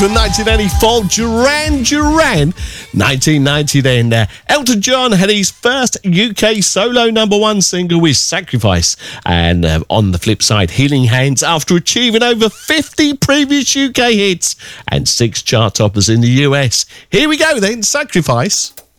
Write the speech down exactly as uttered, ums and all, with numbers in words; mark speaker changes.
Speaker 1: From nineteen eighty-four, Duran Duran. nineteen ninety then, uh, Elton John had his first U K solo number one single with Sacrifice. And uh, on the flip side, Healing Hands, after achieving over fifty previous U K hits and six chart toppers in the U S. Here we go then, Sacrifice.